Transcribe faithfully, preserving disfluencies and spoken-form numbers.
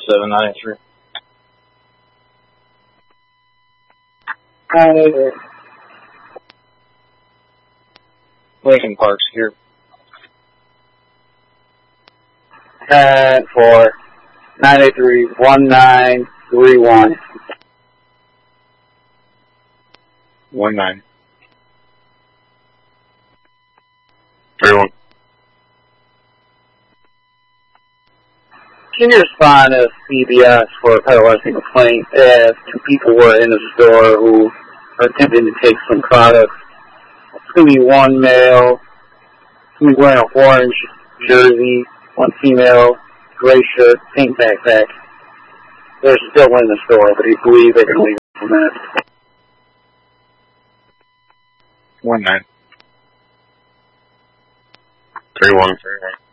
seven nine eight three. nine eight three. Lincoln Park here. ten four. nine eight three one nine three one. One nine. Three one. Can you respond to C B S for a pedophile complaint if two people were in the store who are attempting to take some products? It's going to be one male, it's going to be wearing an orange jersey, one female, gray shirt, pink backpack. They're still in the store, but he believes they can leave from that. One nine. Three one. Three one.